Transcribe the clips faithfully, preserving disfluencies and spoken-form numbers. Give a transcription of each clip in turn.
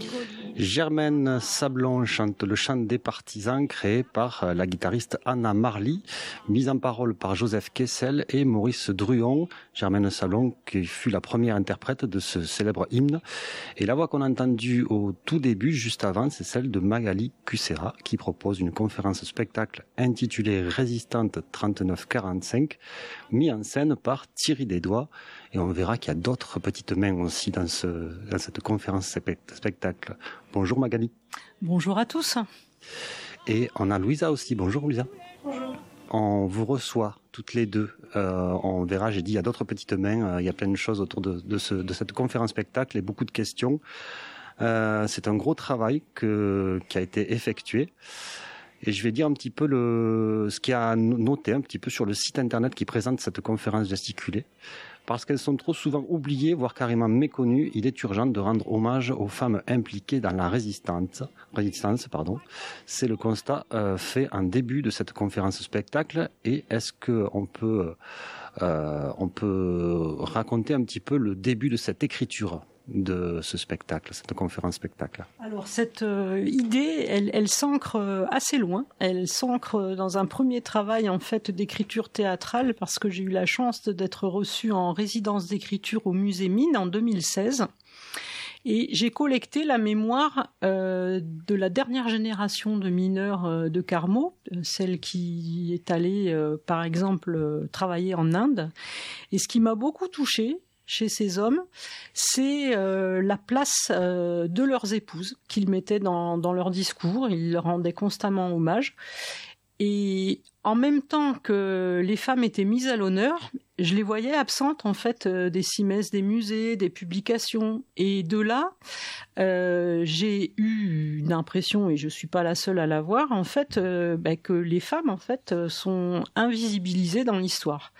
Germaine Sablon chante le chant des partisans créé par la guitariste Anna Marly, mise en parole par Joseph Kessel et Maurice Druon. Germaine Sablon qui fut la première interprète de ce célèbre hymne. Et la voix qu'on a entendue au tout début, juste avant, c'est celle de Magali Cussera qui propose une conférence spectacle intitulée Résistante trente-neuf quarante-cinq, mis en scène par Thierry Desdois. Et on verra qu'il y a d'autres petites mains aussi dans, ce, dans cette conférence spectacle. Bonjour Magali. Bonjour à tous. Et on a Louisa aussi. Bonjour Louisa. Bonjour. On vous reçoit toutes les deux. Euh, on verra, j'ai dit, il y a d'autres petites mains. Euh, il y a plein de choses autour de, de, ce, de cette conférence spectacle et beaucoup de questions. Euh, c'est un gros travail que, qui a été effectué. Et je vais dire un petit peu le, ce qu'il y a noté un petit peu sur le site internet qui présente cette conférence gesticulée. Parce qu'elles sont trop souvent oubliées, voire carrément méconnues, il est urgent de rendre hommage aux femmes impliquées dans la résistance. résistance pardon. C'est le constat euh, fait en début de cette conférence spectacle. Et est-ce qu'on peut, euh, on peut raconter un petit peu le début de cette écriture de ce spectacle, cette conférence spectacle? Alors cette euh, idée, elle, elle s'ancre euh, assez loin. Elle s'ancre dans un premier travail en fait d'écriture théâtrale parce que j'ai eu la chance d'être reçue en résidence d'écriture au Musée Mine en deux mille seize. Et j'ai collecté la mémoire euh, de la dernière génération de mineurs euh, de Carmaux, celle qui est allée, euh, par exemple, euh, travailler en Inde. Et ce qui m'a beaucoup touchée chez ces hommes, c'est euh, la place euh, de leurs épouses qu'ils mettaient dans, dans leur discours. Ils leur rendaient constamment hommage. Et en même temps que les femmes étaient mises à l'honneur, je les voyais absentes en fait euh, des cimaises des musées, des publications. Et de là, euh, j'ai eu une impression, et je suis pas la seule à l'avoir, en fait, euh, bah, que les femmes en fait sont invisibilisées dans l'histoire.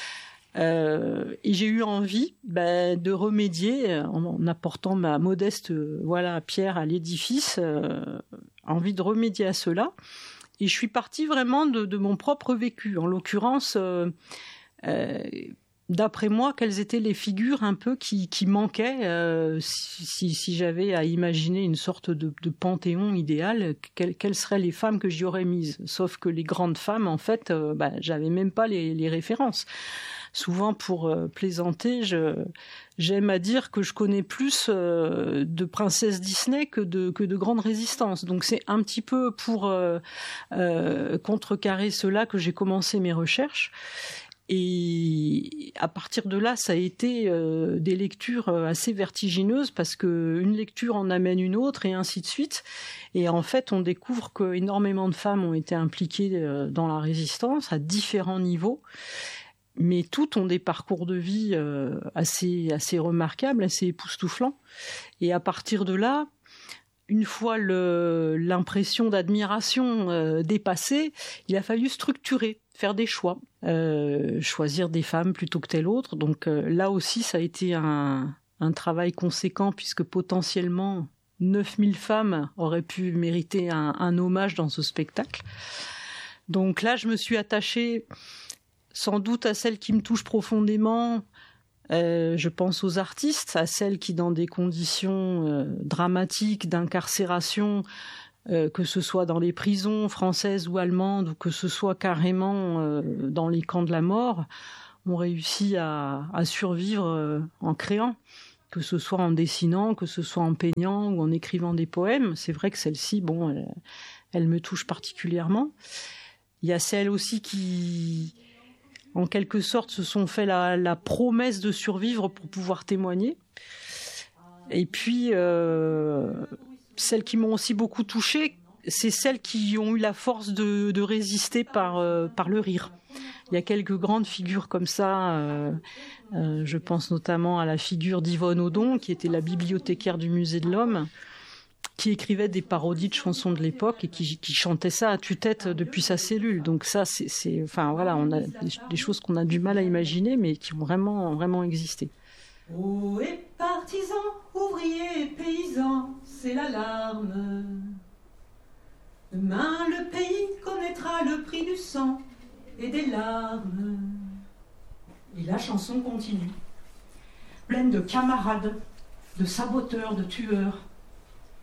Euh, et j'ai eu envie bah, de remédier en, en apportant ma modeste euh, voilà pierre à l'édifice, euh, envie de remédier à cela. Et je suis partie vraiment de, de mon propre vécu. En l'occurrence, euh, euh, d'après moi, quelles étaient les figures un peu qui, qui manquaient euh, si, si, si j'avais à imaginer une sorte de, de panthéon idéal, quelles, quelles seraient les femmes que j'y aurais mises? Sauf que les grandes femmes, en fait, euh, bah, j'avais même pas les, les références. Souvent, pour euh, plaisanter, je, j'aime à dire que je connais plus euh, de princesses Disney que de, que de grandes résistances. Donc c'est un petit peu pour euh, euh, contrecarrer cela que j'ai commencé mes recherches. Et à partir de là, ça a été euh, des lectures assez vertigineuses parce que une lecture en amène une autre et ainsi de suite. Et en fait, on découvre qu'énormément de femmes ont été impliquées euh, dans la résistance à différents niveaux. Mais toutes ont des parcours de vie euh, assez, assez remarquables, assez époustouflants. Et à partir de là, une fois le, l'impression d'admiration euh, dépassée, il a fallu structurer, faire des choix, euh, choisir des femmes plutôt que telle autre. Donc euh, là aussi, ça a été un, un travail conséquent puisque potentiellement neuf mille femmes auraient pu mériter un, un hommage dans ce spectacle. Donc là, je me suis attachée sans doute à celles qui me touchent profondément. Euh, je pense aux artistes, à celles qui, dans des conditions euh, dramatiques d'incarcération, euh, que ce soit dans les prisons françaises ou allemandes, ou que ce soit carrément euh, dans les camps de la mort, ont réussi à, à survivre euh, en créant, que ce soit en dessinant, que ce soit en peignant ou en écrivant des poèmes. C'est vrai que celle-ci, bon, elle, elle me touche particulièrement. Il y a celles aussi qui, en quelque sorte, se sont fait la, la promesse de survivre pour pouvoir témoigner. Et puis, euh, celles qui m'ont aussi beaucoup touchée, c'est celles qui ont eu la force de, de résister par, euh, par le rire. Il y a quelques grandes figures comme ça. Euh, euh, je pense notamment à la figure d'Yvonne Audon, qui était la bibliothécaire du Musée de l'Homme, qui écrivait des parodies de chansons de l'époque et qui, qui chantait ça à tue-tête depuis sa cellule. Donc ça, c'est, c'est, enfin voilà, on a des, des choses qu'on a du mal à imaginer, mais qui ont vraiment, vraiment existé. Oh, et partisans, ouvriers et paysans, c'est l'alarme. Demain, le pays connaîtra le prix du sang et des larmes. Et la chanson continue, pleine de camarades, de saboteurs, de tueurs.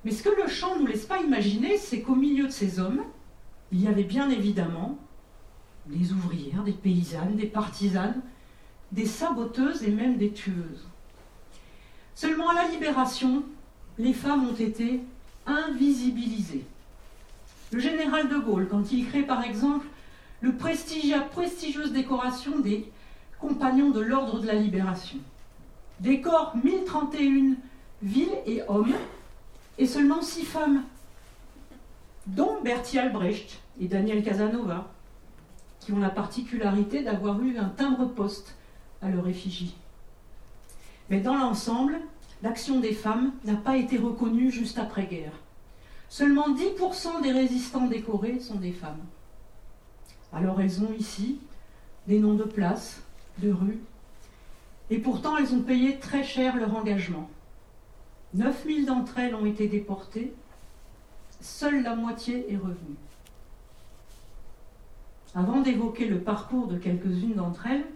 Mais ce que le chant ne nous laisse pas imaginer, c'est qu'au milieu de ces hommes, il y avait bien évidemment des ouvrières, des paysannes, des partisanes, des saboteuses et même des tueuses. Seulement à la Libération, les femmes ont été invisibilisées. Le général de Gaulle, quand il crée par exemple le prestigieux, prestigieuse décoration des Compagnons de l'Ordre de la Libération, décore mille trente et une villes et hommes, et seulement six femmes, dont Bertie Albrecht et Daniel Casanova, qui ont la particularité d'avoir eu un timbre-poste à leur effigie. Mais dans l'ensemble, l'action des femmes n'a pas été reconnue juste après-guerre. Seulement dix pour cent des résistants décorés sont des femmes. Alors elles ont ici des noms de places, de rues, et pourtant elles ont payé très cher leur engagement. neuf mille d'entre elles ont été déportées, seule la moitié est revenue. Avant d'évoquer le parcours de quelques-unes d'entre elles,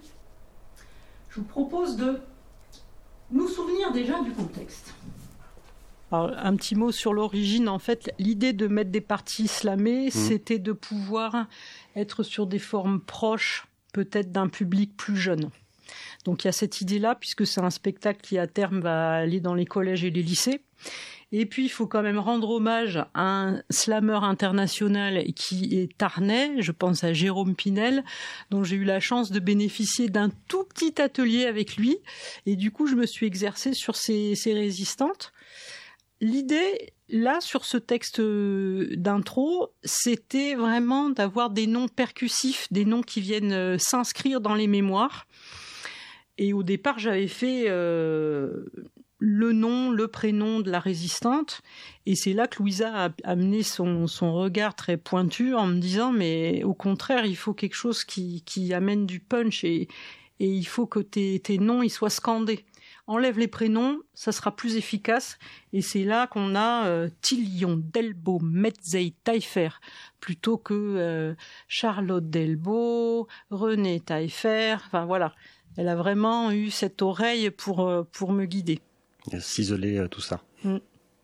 je vous propose de nous souvenir déjà du contexte. Alors, un petit mot sur l'origine. En fait, l'idée de mettre des parties slamées, mmh. c'était de pouvoir être sur des formes proches, peut-être d'un public plus jeune. Donc il y a cette idée-là, puisque c'est un spectacle qui à terme va aller dans les collèges et les lycées. Et puis il faut quand même rendre hommage à un slameur international qui est tarnais, je pense à Jérôme Pinel, dont j'ai eu la chance de bénéficier d'un tout petit atelier avec lui. Et du coup, je me suis exercée sur ces, ces résistantes. L'idée, là, sur ce texte d'intro, c'était vraiment d'avoir des noms percussifs, des noms qui viennent s'inscrire dans les mémoires. Et au départ, j'avais fait euh, le nom, le prénom de la résistante. Et c'est là que Louisa a amené son, son regard très pointu en me disant « mais au contraire, il faut quelque chose qui, qui amène du punch et, et il faut que tes, tes noms ils soient scandés. Enlève les prénoms, ça sera plus efficace. » Et c'est là qu'on a euh, Tillion, Delbo, Metzey, Taillefer, plutôt que euh, Charlotte Delbo, René Taillefer, enfin voilà. Elle a vraiment eu cette oreille pour, pour me guider. Ciseler tout ça. Mm.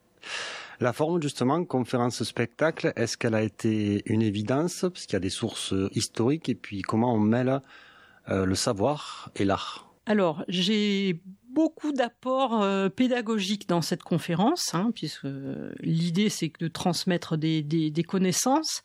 La forme, justement, conférence-spectacle, est-ce qu'elle a été une évidence? Parce qu'il y a des sources historiques, et puis comment on mêle euh, le savoir et l'art? Alors, j'ai beaucoup d'apports euh, pédagogiques dans cette conférence, hein, puisque euh, l'idée, c'est de transmettre des, des, des connaissances.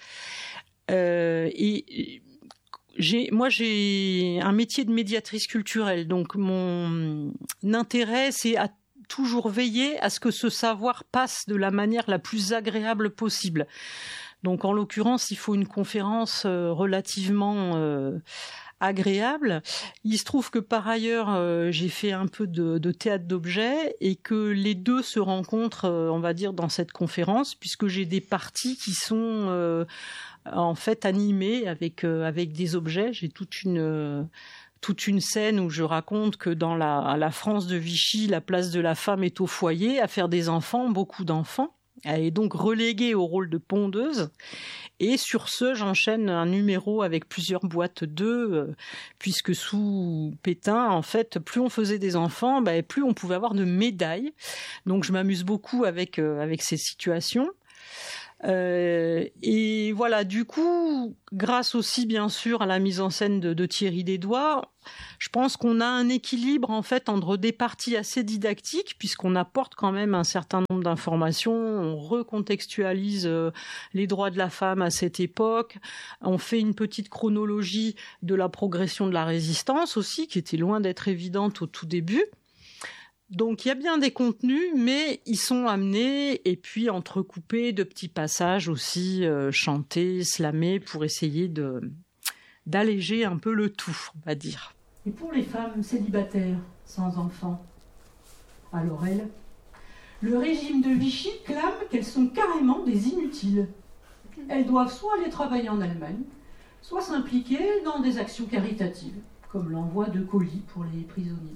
Euh, et... J'ai, moi, j'ai un métier de médiatrice culturelle, donc mon intérêt, c'est à toujours veiller à ce que ce savoir passe de la manière la plus agréable possible. Donc, en l'occurrence, il faut une conférence euh, relativement euh, agréable. Il se trouve que par ailleurs, euh, j'ai fait un peu de, de théâtre d'objets et que les deux se rencontrent, euh, on va dire, dans cette conférence, puisque j'ai des parties qui sont euh, en fait animées avec euh, avec des objets. J'ai toute une euh, toute une scène où je raconte que dans la la France de Vichy, la place de la femme est au foyer à faire des enfants, beaucoup d'enfants. Elle est donc reléguée au rôle de pondeuse. Et sur ce, j'enchaîne un numéro avec plusieurs boîtes d'œufs, euh, puisque sous Pétain, en fait, plus on faisait des enfants, bah, plus on pouvait avoir de médailles. Donc je m'amuse beaucoup avec, euh, avec ces situations. Euh, et voilà, du coup, grâce aussi bien sûr à la mise en scène de, de Thierry Desdois, je pense qu'on a un équilibre en fait entre des parties assez didactiques, puisqu'on apporte quand même un certain nombre d'informations, on recontextualise euh, les droits de la femme à cette époque, on fait une petite chronologie de la progression de la résistance aussi, qui était loin d'être évidente au tout début. Donc il y a bien des contenus, mais ils sont amenés et puis entrecoupés de petits passages aussi euh, chantés, slamés, pour essayer de d'alléger un peu le tout, on va dire. Et pour les femmes célibataires sans enfants, alors elles, le régime de Vichy clame qu'elles sont carrément des inutiles. Elles doivent soit aller travailler en Allemagne, soit s'impliquer dans des actions caritatives, comme l'envoi de colis pour les prisonniers.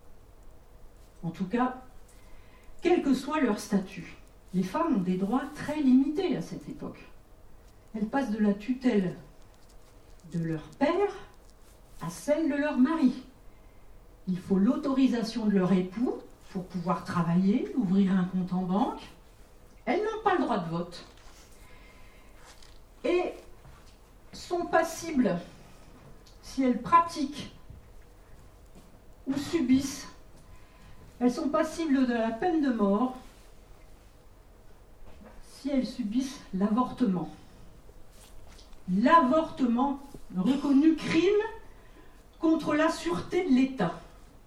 En tout cas, quel que soit leur statut, les femmes ont des droits très limités à cette époque. Elles passent de la tutelle de leur père à celle de leur mari. Il faut l'autorisation de leur époux pour pouvoir travailler, ouvrir un compte en banque. Elles droit de vote et sont passibles, si elles pratiquent ou subissent, elles sont passibles de la peine de mort si elles subissent l'avortement. L'avortement reconnu crime contre la sûreté de l'État.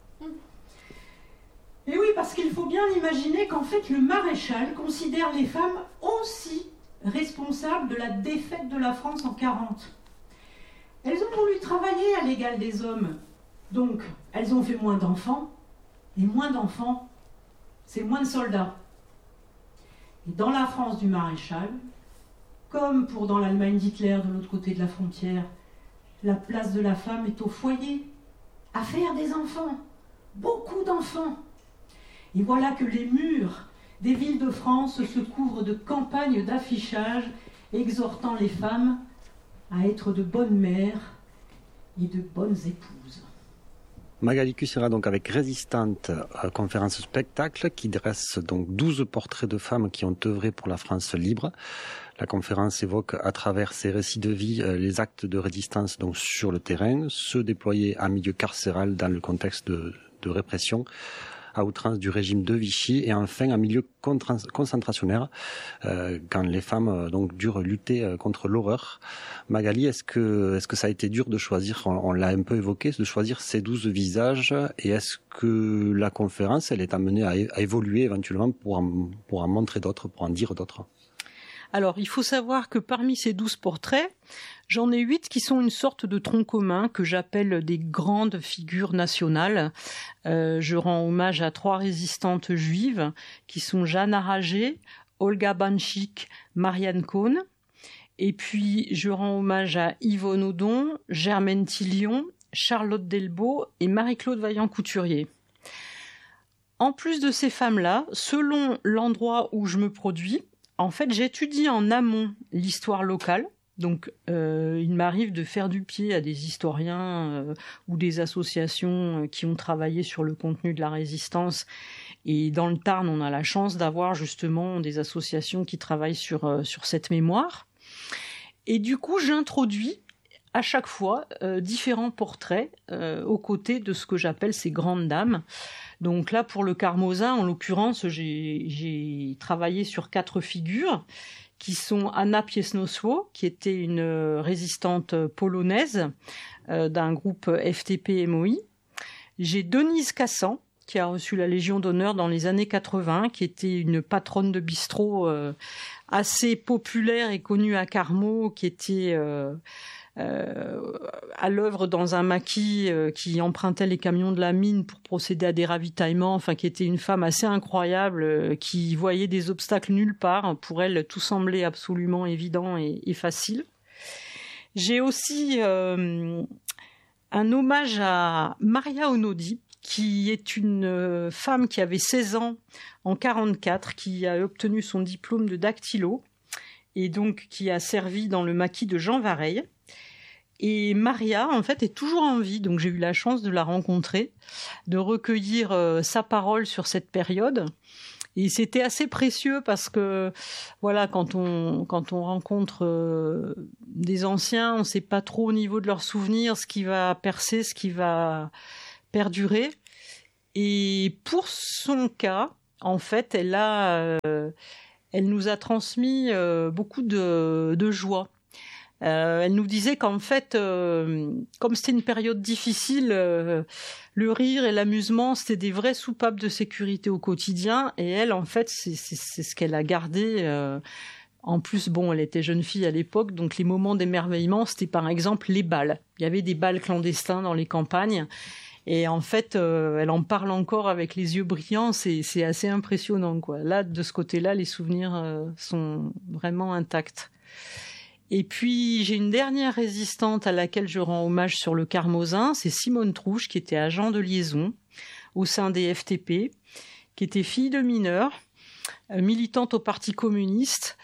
Et oui, parce qu'il faut bien imaginer qu'en fait le maréchal considère les femmes aussi responsables de la défaite de la France en quarante. Elles ont voulu travailler à l'égal des hommes, donc elles ont fait moins d'enfants, et moins d'enfants, c'est moins de soldats. Et dans la France du maréchal, comme pour dans l'Allemagne d'Hitler de l'autre côté de la frontière, la place de la femme est au foyer, à faire des enfants, beaucoup d'enfants. Et voilà que les murs des villes de France se couvrent de campagnes d'affichage exhortant les femmes à être de bonnes mères et de bonnes épouses. Magali Cussera, donc avec Résistante, euh, conférence spectacle qui dresse donc douze portraits de femmes qui ont œuvré pour la France libre. La conférence évoque à travers ses récits de vie euh, les actes de résistance donc sur le terrain, ceux déployés en milieu carcéral dans le contexte de, de répression à outrance du régime de Vichy, et enfin en milieu concentrationnaire, euh, quand les femmes euh, donc durent lutter euh, contre l'horreur. Magali, est-ce que est-ce que ça a été dur de choisir, on, on l'a un peu évoqué, de choisir ces douze visages, et est-ce que la conférence, elle est amenée à, à évoluer éventuellement pour en, pour en montrer d'autres, pour en dire d'autres? Alors, il faut savoir que parmi ces douze portraits, j'en ai huit qui sont une sorte de tronc commun que j'appelle des grandes figures nationales. Euh, je rends hommage à trois résistantes juives qui sont Jeanne Aragé, Olga Banchik, Marianne Cohn. Et puis, je rends hommage à Yvonne Audon, Germaine Tillion, Charlotte Delbault et Marie-Claude Vaillant-Couturier. En plus de ces femmes-là, selon l'endroit où je me produis, en fait, j'étudie en amont l'histoire locale. Donc, euh, il m'arrive de faire du pied à des historiens euh, ou des associations euh, qui ont travaillé sur le contenu de la résistance. Et dans le Tarn, on a la chance d'avoir justement des associations qui travaillent sur, euh, sur cette mémoire. Et du coup, j'introduis à chaque fois euh, différents portraits euh, aux côtés de ce que j'appelle ces grandes dames. Donc là, pour le Carmozin, en l'occurrence, j'ai, j'ai travaillé sur quatre figures qui sont Anna Piesnosło, qui était une résistante polonaise euh, d'un groupe F T P M O I. J'ai Denise Cassan, qui a reçu la Légion d'honneur dans les années quatre-vingts, qui était une patronne de bistrot euh, assez populaire et connue à Carmaux, qui était euh, euh, à l'œuvre dans un maquis euh, qui empruntait les camions de la mine pour procéder à des ravitaillements, enfin qui était une femme assez incroyable, euh, qui voyait des obstacles nulle part. Pour elle, tout semblait absolument évident et, et facile. J'ai aussi euh, un hommage à Maria Onodi, qui est une femme qui avait seize ans en quarante-quatre, qui a obtenu son diplôme de dactylo et donc qui a servi dans le maquis de Jean Vareille. Et Maria, en fait, est toujours en vie, donc j'ai eu la chance de la rencontrer, de recueillir euh, sa parole sur cette période. Et c'était assez précieux parce que, voilà, quand on, quand on rencontre euh, des anciens, on ne sait pas trop au niveau de leurs souvenirs ce qui va percer, ce qui va perdurer. Et pour son cas, en fait, elle a, euh, elle nous a transmis euh, beaucoup de, de joie. Euh, elle nous disait qu'en fait, euh, comme c'était une période difficile, euh, le rire et l'amusement, c'était des vraies soupapes de sécurité au quotidien. Et elle, en fait, c'est, c'est, c'est ce qu'elle a gardé. Euh, en plus, bon, elle était jeune fille à l'époque, donc les moments d'émerveillement, c'était par exemple les bals. Il y avait des bals clandestins dans les campagnes. Et en fait, euh, elle en parle encore avec les yeux brillants. C'est, c'est assez impressionnant, quoi. Là, de ce côté-là, les souvenirs euh, sont vraiment intacts. Et puis, j'ai une dernière résistante à laquelle je rends hommage sur le Carmozin, c'est Simone Trouche, qui était agent de liaison au sein des F T P, qui était fille de mineur, euh, militante au Parti communiste,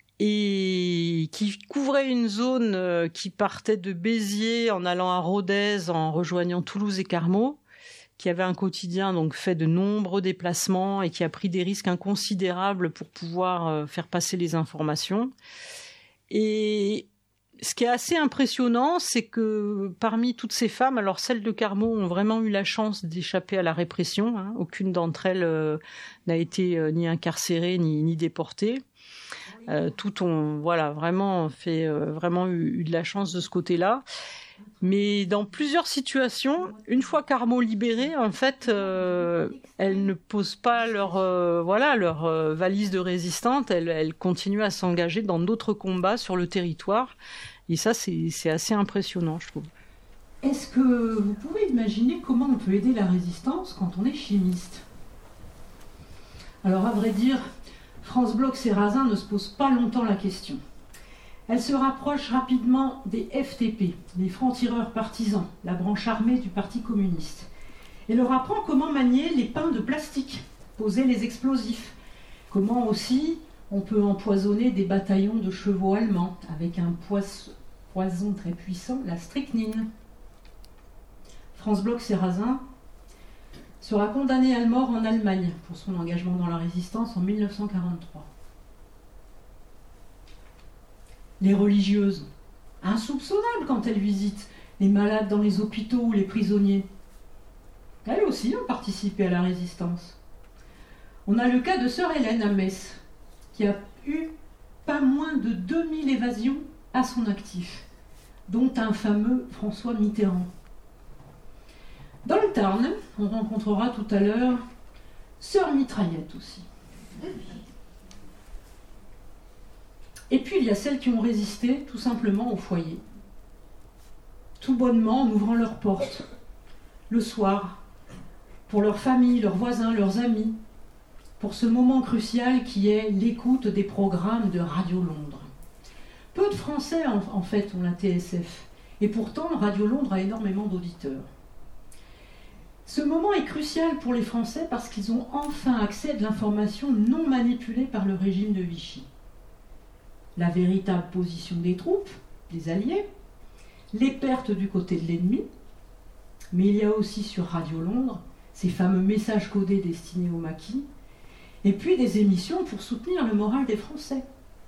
et qui couvrait une zone euh, qui partait de Béziers en allant à Rodez, en rejoignant Toulouse et Carmaux, qui avait un quotidien donc fait de nombreux déplacements et qui a pris des risques inconsidérables pour pouvoir euh, faire passer les informations. Et ce qui est assez impressionnant, c'est que parmi toutes ces femmes, alors celles de Carmaux ont vraiment eu la chance d'échapper à la répression. Hein. Aucune d'entre elles euh, n'a été euh, ni incarcérée ni, ni déportée. Euh, toutes ont voilà vraiment fait euh, vraiment eu, eu de la chance de ce côté-là. Mais dans plusieurs situations, une fois Carmaux libérées, en fait, euh, elles ne posent pas leur euh, voilà leur euh, valise de résistante. Elles, elles continuent à s'engager dans d'autres combats sur le territoire. Et ça, c'est, c'est assez impressionnant, je trouve. Est-ce que vous pouvez imaginer comment on peut aider la résistance quand on est chimiste ? Alors, à vrai dire, France Bloch-Sérazin ne se pose pas longtemps la question. Elle se rapproche rapidement des F T P, les francs-tireurs partisans, la branche armée du Parti communiste, et leur apprend comment manier les pains de plastique, poser les explosifs, comment aussi on peut empoisonner des bataillons de chevaux allemands avec un poison très puissant, la strychnine. France Bloch-Sérazin sera condamné à mort en Allemagne pour son engagement dans la résistance en mille neuf cent quarante-trois. Les religieuses, insoupçonnables quand elles visitent les malades dans les hôpitaux ou les prisonniers, elles aussi ont participé à la résistance. On a le cas de sœur Hélène à Metz, qui a eu pas moins de deux mille évasions à son actif, dont un fameux François Mitterrand. Dans le Tarn, on rencontrera tout à l'heure sœur Mitraillette aussi. Et puis il y a celles qui ont résisté tout simplement au foyer, tout bonnement en ouvrant leurs portes, le soir, pour leur famille, leurs voisins, leurs amis, pour ce moment crucial qui est l'écoute des programmes de Radio Londres. Peu de Français en, en fait ont la T S F, et pourtant Radio Londres a énormément d'auditeurs. Ce moment est crucial pour les Français parce qu'ils ont enfin accès à de l'information non manipulée par le régime de Vichy. La véritable position des troupes, des Alliés, les pertes du côté de l'ennemi, mais il y a aussi sur Radio Londres ces fameux messages codés destinés aux maquis, et puis des émissions pour soutenir le moral des Français.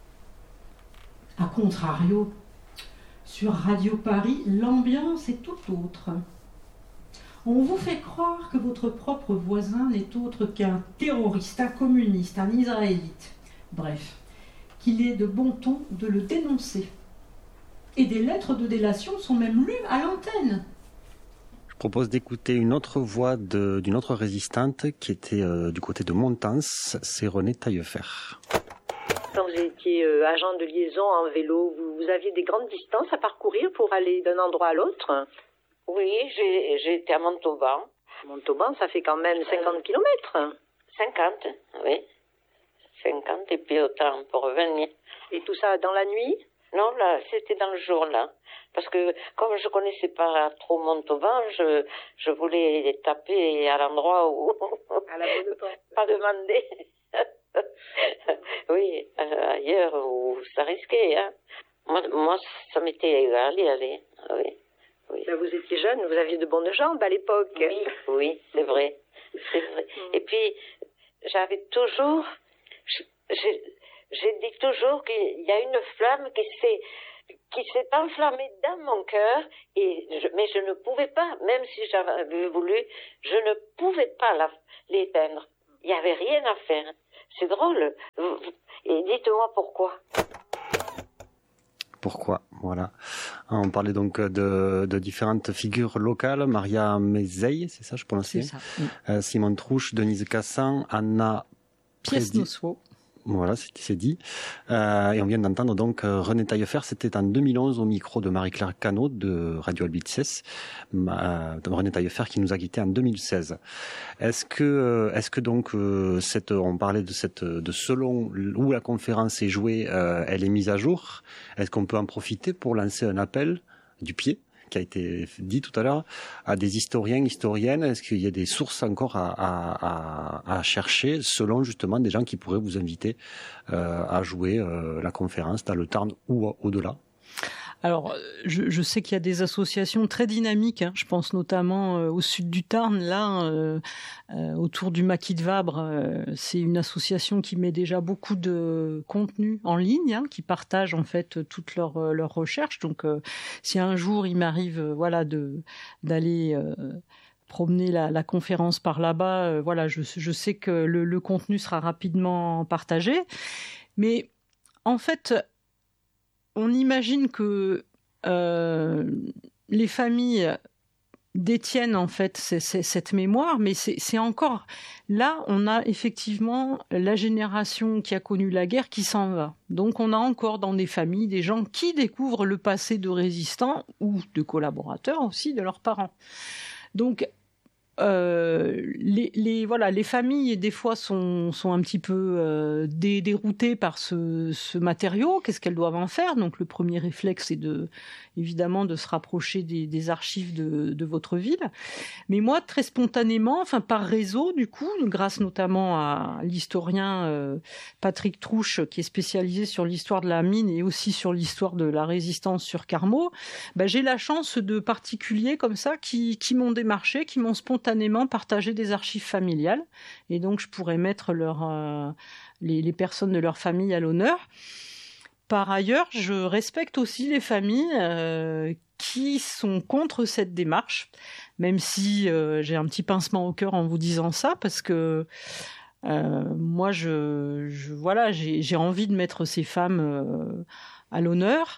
A contrario, sur Radio Paris, l'ambiance est tout autre. On vous fait croire que votre propre voisin n'est autre qu'un terroriste, un communiste, un israélite. Bref, qu'il est de bon ton de le dénoncer. Et des lettres de délation sont même lues à l'antenne. Je propose d'écouter une autre voix de, d'une autre résistante qui était euh, du côté de Montans, c'est Renée Taillefer. Quand vous étiez euh, agent de liaison en vélo, vous, vous aviez des grandes distances à parcourir pour aller d'un endroit à l'autre ? Oui, j'ai, j'ai été à Montauban. Montauban, ça fait quand même cinquante kilomètres. cinquante, oui. cinquante, et puis autant pour revenir. Et tout ça dans la nuit ? Non, là, c'était dans le jour, là. Parce que, comme je connaissais pas trop Montauban, je, je voulais taper à l'endroit où... À la bonne porte. Pas demander. Oui, euh, ailleurs où ça risquait, hein. Moi, moi, ça m'était égal d'y aller, oui. Oui. Là, vous étiez jeune, vous aviez de bonnes jambes à l'époque. Oui, oui, c'est vrai. C'est vrai. Et puis, j'avais toujours... J'ai, j'ai dit toujours qu'il y a une flamme qui s'est, qui s'est enflammée dans mon cœur, et je, mais je ne pouvais pas, même si j'avais voulu, je ne pouvais pas la, l'éteindre. Il n'y avait rien à faire. C'est drôle. Et dites-moi pourquoi. Pourquoi, voilà. On parlait donc de, de différentes figures locales. Maria Mezeille, c'est ça, je prononce bien. C'est ça. Oui. Euh, Simone Trouche, Denise Cassan, Anna Piesnoswo. Voilà, c'est, c'est dit. Euh, et on vient d'entendre donc euh, Renée Taillefer, c'était en deux mille onze au micro de Marie-Claire Cano de Radio Albices. Euh, Renée Taillefer qui nous a quittés en deux mille seize. Est-ce que, euh, est-ce que donc euh, cette, on parlait de cette, de selon où la conférence est jouée, euh, elle est mise à jour. Est-ce qu'on peut en profiter pour lancer un appel du pied, qui a été dit tout à l'heure, à des historiens, historiennes? Est-ce qu'il y a des sources encore à, à, à, à chercher, selon justement des gens qui pourraient vous inviter euh, à jouer euh, la conférence dans le Tarn ou au-delà? Alors, je, je sais qu'il y a des associations très dynamiques, hein. Je pense notamment euh, au sud du Tarn, là, euh, euh, autour du Maquis de Vabre. Euh, c'est une association qui met déjà beaucoup de contenu en ligne, hein, qui partage en fait toutes leurs euh, leurs recherches. Donc, euh, si un jour il m'arrive, euh, voilà, de d'aller euh, promener la, la conférence par là-bas, euh, voilà, je, je sais que le, le contenu sera rapidement partagé. Mais en fait, on imagine que euh, les familles détiennent en fait c'est, c'est, cette mémoire, mais c'est, c'est encore là, on a effectivement la génération qui a connu la guerre qui s'en va. Donc on a encore dans des familles des gens qui découvrent le passé de résistants ou de collaborateurs aussi de leurs parents. Donc Euh, les, les voilà, les familles des fois sont sont un petit peu euh, dé, déroutées par ce, ce matériau. Qu'est-ce qu'elles doivent en faire? Donc le premier réflexe c'est de évidemment de se rapprocher des, des archives de, de votre ville. Mais moi très spontanément, enfin par réseau du coup, grâce notamment à l'historien euh, Patrick Trouche qui est spécialisé sur l'histoire de la mine et aussi sur l'histoire de la résistance sur Carmaux, ben, j'ai la chance de particuliers comme ça qui qui m'ont démarché, qui m'ont spontanément partager des archives familiales, et donc je pourrais mettre leur, euh, les, les personnes de leur famille à l'honneur. Par ailleurs, je respecte aussi les familles euh, qui sont contre cette démarche, même si euh, j'ai un petit pincement au cœur en vous disant ça, parce que euh, moi, je, je voilà, j'ai, j'ai envie de mettre ces femmes euh, à l'honneur.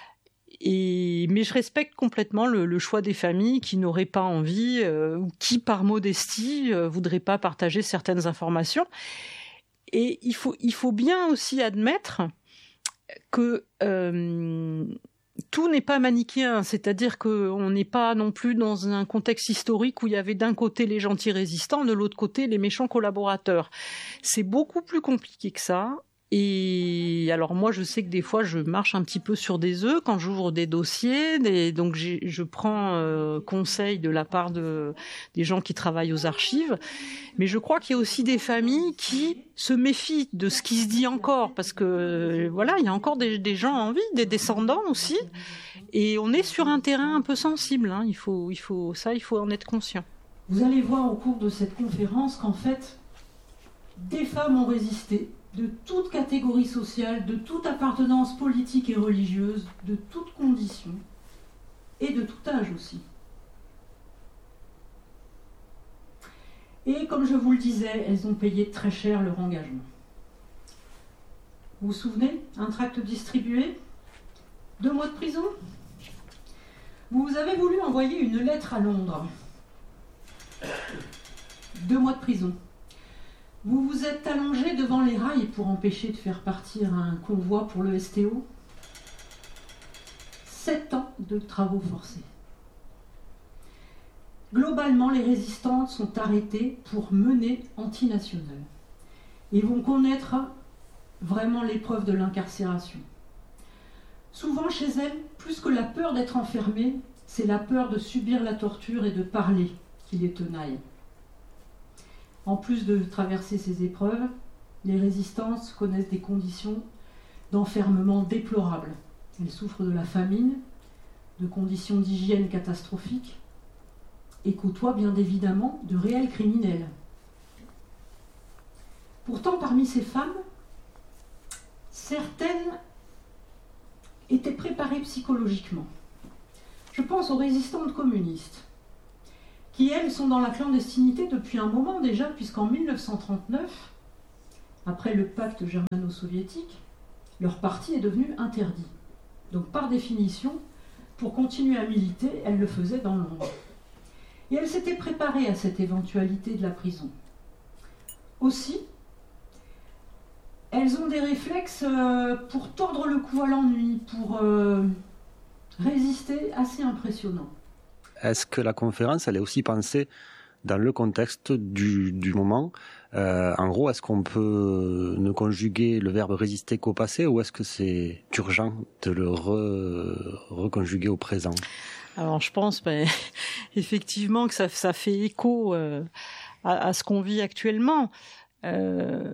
Et, mais je respecte complètement le, le choix des familles qui n'auraient pas envie euh, ou qui, par modestie, euh, voudraient pas partager certaines informations. Et il faut, il faut bien aussi admettre que euh, tout n'est pas manichéen, c'est-à-dire qu'on n'est pas non plus dans un contexte historique où il y avait d'un côté les gentils résistants, de l'autre côté les méchants collaborateurs. C'est beaucoup plus compliqué que ça. Et alors moi, je sais que des fois, je marche un petit peu sur des œufs quand j'ouvre des dossiers. Des, donc j'ai, je prends euh, conseil de la part de, des gens qui travaillent aux archives. Mais je crois qu'il y a aussi des familles qui se méfient de ce qui se dit encore. Parce que euh, voilà, il y a encore des, des gens en vie, des descendants aussi. Et on est sur un terrain un peu sensible. Hein. Il faut, il faut, ça, il faut en être conscient. Vous allez voir au cours de cette conférence qu'en fait, des femmes ont résisté, de toute catégorie sociale, de toute appartenance politique et religieuse, de toutes conditions, et de tout âge aussi. Et comme je vous le disais, elles ont payé très cher leur engagement. Vous vous souvenez, un tract distribué, deux mois de prison. Vous avez voulu envoyer une lettre à Londres. Deux mois de prison. Vous vous êtes allongé devant les rails pour empêcher de faire partir un convoi pour le S T O. Sept ans de travaux forcés. Globalement, les résistantes sont arrêtées pour menées antinationales et vont connaître vraiment l'épreuve de l'incarcération. Souvent chez elles, plus que la peur d'être enfermées, c'est la peur de subir la torture et de parler qui les tenaille. En plus de traverser ces épreuves, les résistantes connaissent des conditions d'enfermement déplorables. Elles souffrent de la famine, de conditions d'hygiène catastrophiques et côtoient bien évidemment de réels criminels. Pourtant, parmi ces femmes, certaines étaient préparées psychologiquement. Je pense aux résistantes communistes, qui, elles, sont dans la clandestinité depuis un moment déjà, puisqu'en mille neuf cent trente-neuf, après le pacte germano-soviétique, leur parti est devenu interdit. Donc, par définition, pour continuer à militer, elles le faisaient dans l'ombre. Et elles s'étaient préparées à cette éventualité de la prison. Aussi, elles ont des réflexes euh, pour tordre le cou à l'ennui, pour euh, résister, assez impressionnants. Est-ce que la conférence, elle est aussi pensée dans le contexte du, du moment? euh, En gros, est-ce qu'on peut ne conjuguer le verbe résister qu'au passé, ou est-ce que c'est urgent de le re, reconjuguer au présent? Alors je pense ben, effectivement que ça, ça fait écho euh, à, à ce qu'on vit actuellement. Euh,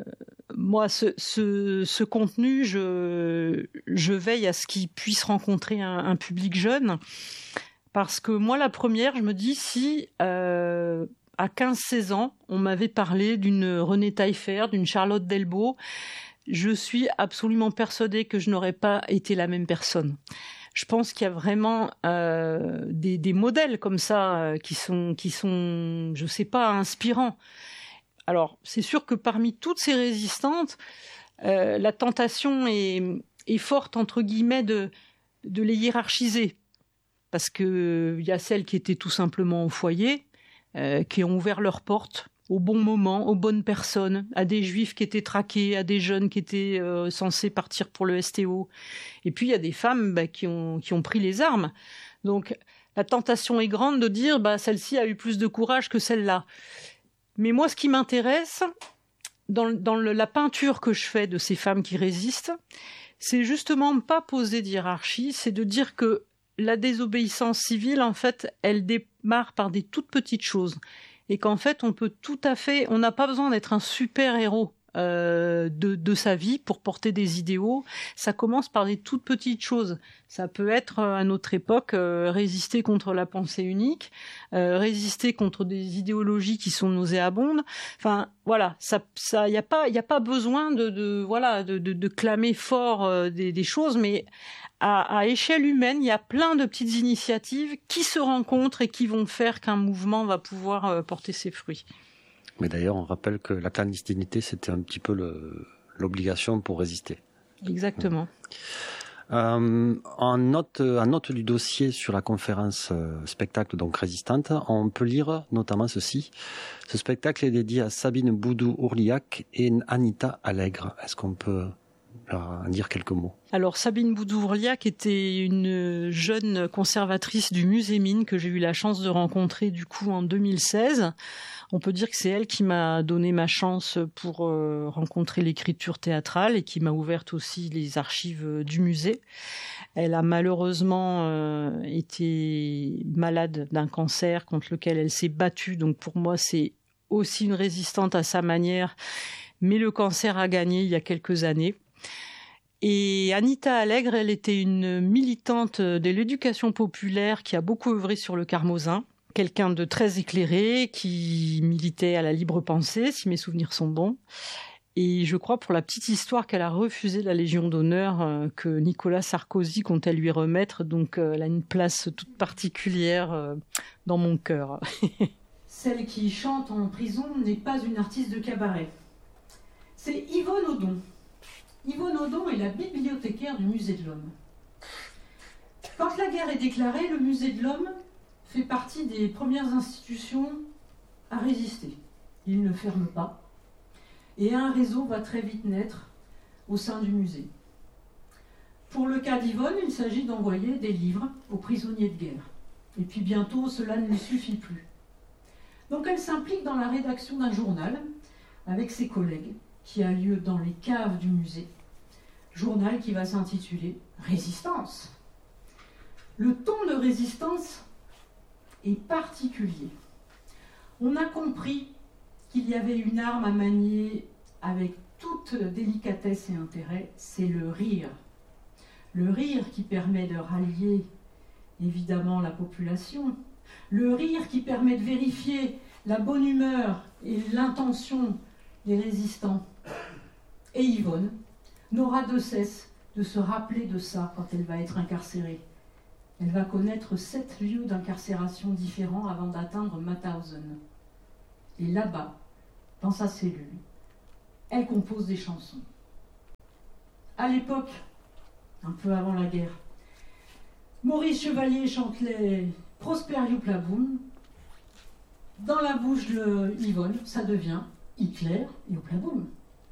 moi, ce, ce, ce contenu, je, je veille à ce qu'il puisse rencontrer un, un public jeune. Parce que moi, la première, je me dis, si euh, à quinze seize ans, on m'avait parlé d'une Renée Taillefer, d'une Charlotte Delbo, je suis absolument persuadée que je n'aurais pas été la même personne. Je pense qu'il y a vraiment euh, des, des modèles comme ça euh, qui sont, qui sont, je sais pas, inspirants. Alors, c'est sûr que parmi toutes ces résistantes, euh, la tentation est, est forte, entre guillemets, de, de les hiérarchiser. Parce qu'il y a celles qui étaient tout simplement au foyer, euh, qui ont ouvert leurs portes au bon moment, aux bonnes personnes, à des juifs qui étaient traqués, à des jeunes qui étaient euh, censés partir pour le S T O. Et puis il y a des femmes bah, qui ont, qui ont pris les armes. Donc la tentation est grande de dire bah, celle-ci a eu plus de courage que celle-là. Mais moi, ce qui m'intéresse dans, dans le, la peinture que je fais de ces femmes qui résistent, c'est justement pas poser de hiérarchie, c'est de dire que la désobéissance civile, en fait, elle démarre par des toutes petites choses. Et qu'en fait, on peut tout à fait... On n'a pas besoin d'être un super-héros euh, de, de sa vie pour porter des idéaux. Ça commence par des toutes petites choses. Ça peut être, à notre époque, euh, résister contre la pensée unique, euh, résister contre des idéologies qui sont nauséabondes. Enfin, voilà, ça, ça, y a pas, y a pas besoin de, de, voilà, de, de, de clamer fort euh, des, des choses, mais à, à échelle humaine, il y a plein de petites initiatives qui se rencontrent et qui vont faire qu'un mouvement va pouvoir euh, porter ses fruits. Mais d'ailleurs, on rappelle que la clandestinité, c'était un petit peu le, l'obligation pour résister. Exactement. Euh, en note, en note du dossier sur la conférence euh, spectacle donc résistante, on peut lire notamment ceci. Ce spectacle est dédié à Sabine Boudou-Ourliac et Anita Allègre. Est-ce qu'on peut en dire quelques mots? Alors Sabine Boudou-Ourliac était une jeune conservatrice du musée Mine que j'ai eu la chance de rencontrer du coup en deux mille seize. On peut dire que c'est elle qui m'a donné ma chance pour euh, rencontrer l'écriture théâtrale et qui m'a ouverte aussi les archives du musée. Elle a malheureusement euh, été malade d'un cancer contre lequel elle s'est battue. Donc pour moi, c'est aussi une résistante à sa manière. Mais le cancer a gagné il y a quelques années. Et Anita Allègre, elle était une militante de l'éducation populaire qui a beaucoup œuvré sur le Carmozin. Quelqu'un de très éclairé, qui militait à la libre pensée, si mes souvenirs sont bons. Et je crois, pour la petite histoire, qu'elle a refusé la Légion d'honneur euh, que Nicolas Sarkozy comptait lui remettre. Donc euh, elle a une place toute particulière euh, dans mon cœur. Celle qui chante en prison n'est pas une artiste de cabaret. C'est Yvonne Audon. Yvonne Audon est la bibliothécaire du Musée de l'Homme. Quand la guerre est déclarée, le Musée de l'Homme fait partie des premières institutions à résister. Il ne ferme pas. Et un réseau va très vite naître au sein du musée. Pour le cas d'Yvonne, il s'agit d'envoyer des livres aux prisonniers de guerre. Et puis bientôt, cela ne lui suffit plus. Donc elle s'implique dans la rédaction d'un journal avec ses collègues qui a lieu dans les caves du musée. Journal qui va s'intituler « Résistance ». Le ton de résistance est particulier. On a compris qu'il y avait une arme à manier avec toute délicatesse et intérêt, c'est le rire. Le rire qui permet de rallier évidemment la population, le rire qui permet de vérifier la bonne humeur et l'intention des résistants. Et Yvonne n'aura de cesse de se rappeler de ça quand elle va être incarcérée. Elle va connaître sept lieux d'incarcération différents avant d'atteindre Mauthausen. Et là-bas, dans sa cellule, elle compose des chansons. À l'époque, un peu avant la guerre, Maurice Chevalier chante les Prosper Youplaboum. Dans la bouche de Yvonne, ça devient Hitler Youplaboum.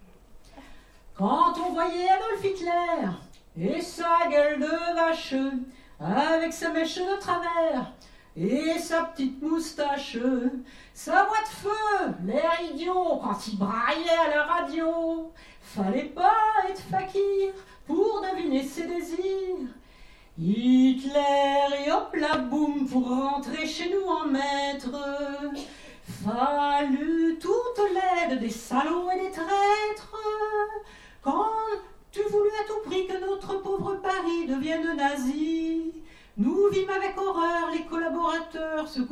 Quand on voyait Adolf Hitler et sa gueule de vache, avec sa mèche de travers et sa petite moustache, sa voix de feu, l'air idiot quand il braillait à la radio, fallait pas être fakir pour deviner ses désirs. Hitler et hop la boum pour rentrer chez nous en maître, fallut toute l'aide des salauds et des traîtres. viennent nazis. Nous vîmes avec horreur les collaborateurs se